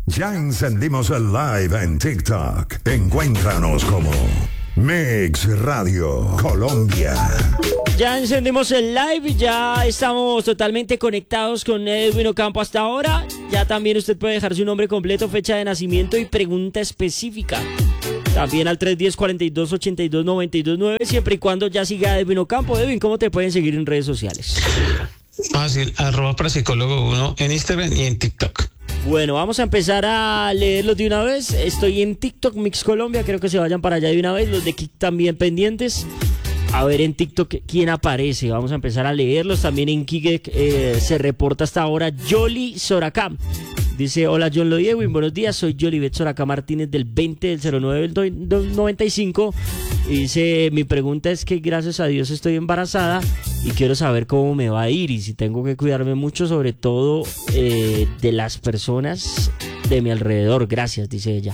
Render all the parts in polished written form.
Ya encendimos el live en TikTok. Encuéntranos como Mix Radio Colombia. Ya encendimos el live, ya estamos totalmente conectados con Edwin Ocampo hasta ahora. Ya también usted puede dejar su nombre completo, fecha de nacimiento y pregunta específica. También al 310-42-82-92-9, siempre y cuando ya siga Edwin Ocampo. Edwin, ¿cómo te pueden seguir en redes sociales? Fácil, @parapsicólogo1 en Instagram y en TikTok. Bueno, vamos a empezar a leerlos de una vez. Estoy en TikTok, Mix Colombia, creo que se vayan para allá de una vez. Los de Kik también pendientes. A ver en TikTok quién aparece. Vamos a empezar a leerlos. También en Kik se reporta hasta ahora Yoli Soracá. Dice, hola John Lloyd Edwin, buenos días, soy Yolibet Soracá Martínez del 20 del 09 del 95. Y dice, mi pregunta es que gracias a Dios estoy embarazada y quiero saber cómo me va a ir y si tengo que cuidarme mucho, sobre todo de las personas de mi alrededor. Gracias, dice ella.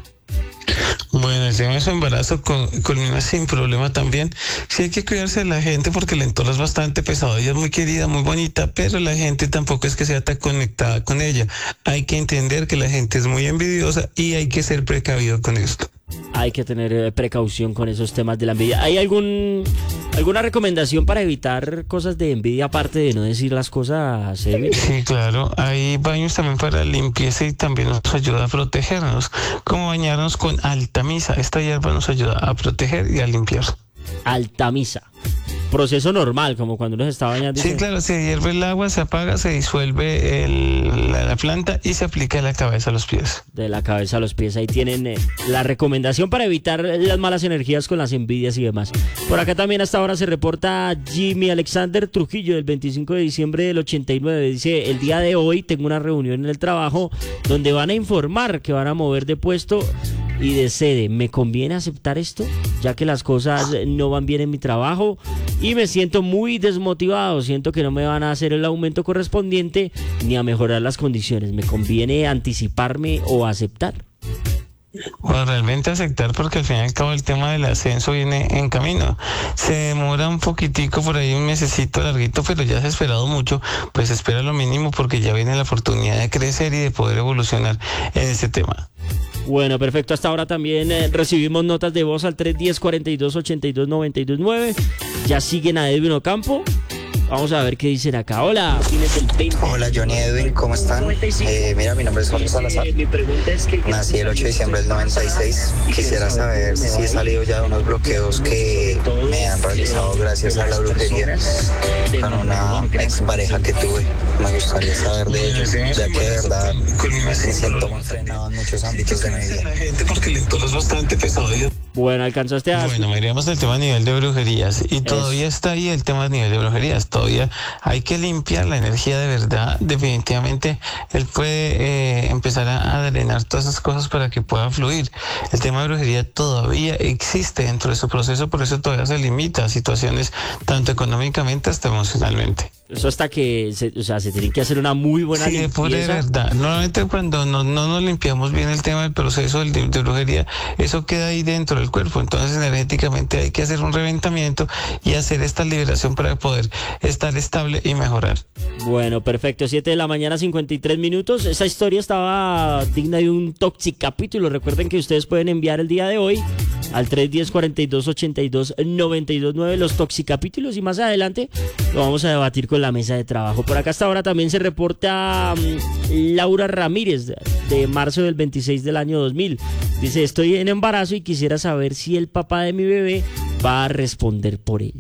Bueno, el tema de su embarazo culmina sin problema también. Sí hay que cuidarse de la gente porque el entorno es bastante pesado. Ella es muy querida, muy bonita, pero la gente tampoco es que sea tan conectada con ella. Hay que entender que la gente es muy envidiosa y hay que ser precavido con esto. Hay que tener precaución con esos temas de la envidia. ¿Hay alguna recomendación para evitar cosas de envidia aparte de no decir las cosas? Sí, claro. Hay baños también para limpieza y también nos ayuda a protegernos. Como bañarnos con Altamisa. Esta hierba nos ayuda a proteger y a limpiar. Altamisa. Proceso normal, como cuando uno se está bañando. Sí, claro, se hierve el agua, se apaga, se disuelve la planta y se aplica de la cabeza a los pies. De la cabeza a los pies, ahí tienen la recomendación para evitar las malas energías con las envidias y demás. Por acá también hasta ahora se reporta Jimmy Alexander Trujillo del 25 de diciembre del 89. Dice, el día de hoy tengo una reunión en el trabajo donde van a informar que van a mover de puesto y de sede. ¿Me conviene aceptar esto? Ya que las cosas no van bien en mi trabajo y me siento muy desmotivado. Siento que no me van a hacer el aumento correspondiente ni a mejorar las condiciones. ¿Me conviene anticiparme o aceptar? Bueno, realmente aceptar, porque al fin y al cabo el tema del ascenso viene en camino. Se demora un poquitico, por ahí un mesecito larguito, pero ya se ha esperado mucho. Pues espera lo mínimo porque ya viene la oportunidad de crecer y de poder evolucionar en este tema. Bueno, perfecto. Hasta ahora también recibimos notas de voz al 310-42-82-92-9. Ya siguen a Edwin Ocampo. Vamos a ver qué dicen acá. Hola, hola Johnny Edwin, ¿cómo están? Mira, mi nombre es Jorge Salazar. Nací el 8 de diciembre del 96. Quisiera saber si he salido ya de unos bloqueos que me han realizado gracias a la brujería con una expareja que tuve. Me gustaría saber de ellos, ya que de verdad me siento muy frenado en muchos ámbitos de mi vida. La gente porque el entorno es bastante pesado. Bueno, alcanzaste a... Bueno, miremos el tema a nivel de brujerías. Y todavía está ahí el tema a nivel de brujerías. Todavía hay que limpiar la energía de verdad. Definitivamente él puede empezar a drenar todas esas cosas para que pueda fluir. El tema de brujería todavía existe dentro de su proceso, por eso todavía se limita a situaciones tanto económicamente hasta emocionalmente. Eso hasta que, se tiene que hacer una muy buena limpieza. Sí, de verdad. Normalmente cuando no nos limpiamos bien el tema del proceso de brujería, eso queda ahí dentro del cuerpo. Entonces energéticamente hay que hacer un reventamiento y hacer esta liberación para poder estar estable y mejorar. Bueno, perfecto. 7 de la mañana, 53 minutos. Esa historia estaba digna de un Toxic capítulo. Recuerden que ustedes pueden enviar el día de hoy al 310-42-82-92-9 los Toxic capítulos y más adelante lo vamos a debatir con la mesa de trabajo. Por acá hasta ahora también se reporta Laura Ramírez de marzo del 26 del año 2000. Dice, estoy en embarazo y quisiera saber si el papá de mi bebé va a responder por él.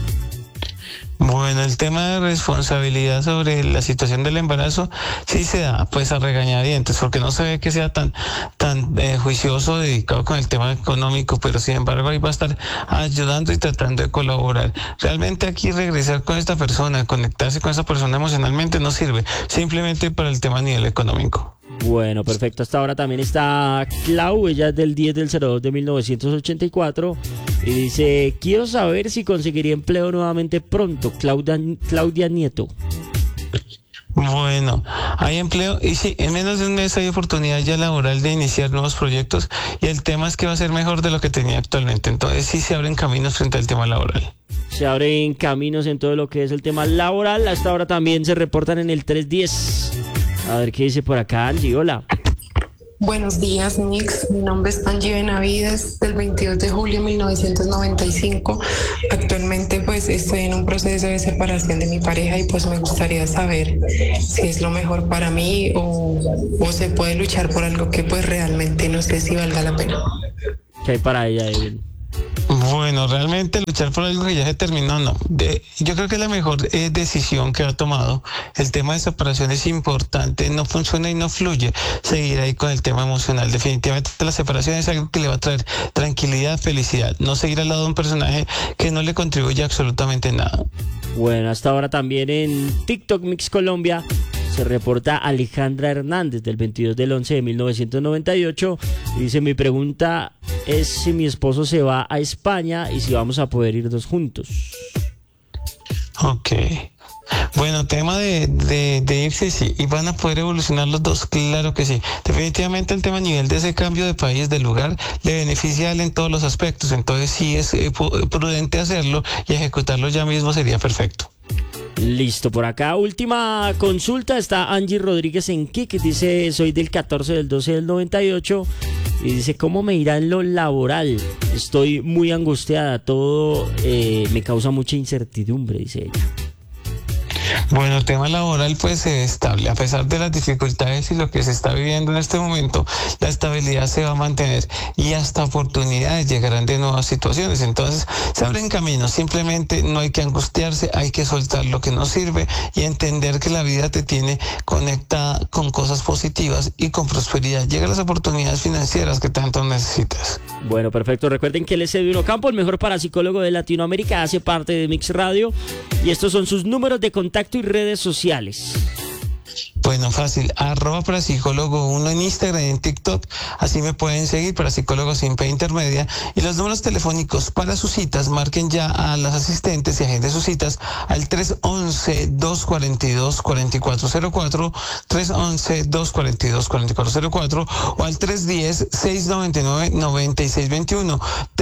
Bueno, el tema de responsabilidad sobre la situación del embarazo sí se da pues a regañadientes, porque no se ve que sea tan juicioso, dedicado con el tema económico, pero sin embargo ahí va a estar ayudando y tratando de colaborar. Realmente aquí regresar con esta persona, conectarse con esa persona emocionalmente no sirve, simplemente para el tema a nivel económico. Bueno, perfecto. Hasta ahora también está Clau, ella es del 10 del 02 de 1984 y dice, quiero saber si conseguiría empleo nuevamente pronto. Claudia Nieto. Bueno, hay empleo y sí, en menos de un mes hay oportunidad ya laboral de iniciar nuevos proyectos y el tema es que va a ser mejor de lo que tenía actualmente. Entonces sí se abren caminos frente al tema laboral. Se abren caminos en todo lo que es el tema laboral. Hasta ahora también se reportan en el 310. A ver qué dice por acá Angie, hola. Buenos días, Mix. Mi nombre es Angie Benavides, del 22 de julio de 1995. Actualmente pues estoy en un proceso de separación de mi pareja y pues me gustaría saber si es lo mejor para mí o se puede luchar por algo que pues realmente no sé si valga la pena. ¿Qué hay para ella, Edwin? Bueno, realmente luchar por algo que ya se terminó, no. Yo creo que la mejor decisión que ha tomado, el tema de separación es importante, no funciona y no fluye. Seguir ahí con el tema emocional. Definitivamente la separación es algo que le va a traer tranquilidad, felicidad. No seguir al lado de un personaje que no le contribuye absolutamente nada. Bueno, hasta ahora también en TikTok Mix Colombia se reporta Alejandra Hernández del 22 del 11 de 1998 y dice: mi pregunta es si mi esposo se va a España y si vamos a poder irnos juntos. Ok. Bueno, tema de irse, sí, y van a poder evolucionar los dos, claro que sí. Definitivamente el tema a nivel de ese cambio de país, de lugar, le beneficia a él en todos los aspectos, entonces sí es prudente hacerlo y ejecutarlo ya mismo sería perfecto. Listo, por acá, última consulta, está Angie Rodríguez en Kik, dice: soy del 14 del 12 del 98 y dice: ¿cómo me irá en lo laboral? Estoy muy angustiada, todo me causa mucha incertidumbre, dice ella. Bueno, el tema laboral pues estable, a pesar de las dificultades y lo que se está viviendo en este momento, la estabilidad se va a mantener y hasta oportunidades llegarán de nuevas situaciones, entonces se abren caminos, simplemente no hay que angustiarse, hay que soltar lo que no sirve y entender que la vida te tiene conectada con cosas positivas y con prosperidad, llegan las oportunidades financieras que tanto necesitas. Bueno, perfecto, recuerden que él es Edwin Ocampo, el mejor parapsicólogo de Latinoamérica, hace parte de Mix Radio y estos son sus números de contacto y redes sociales. Bueno, fácil, @parapsicólogo1 en Instagram y en TikTok, así me pueden seguir, Parapsicólogo sin P intermedia, y los números telefónicos para sus citas, marquen ya a las asistentes y agenden sus citas al 311-242-4404, 311-242-4404 o al 310-699-9621,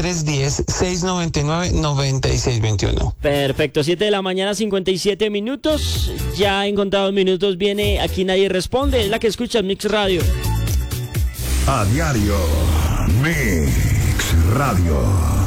310-699-9621. Perfecto, 7 de la mañana, 57 minutos, ya en contados minutos viene Aquí Nadie Responde, es la que escucha Mix Radio. A diario, Mix Radio.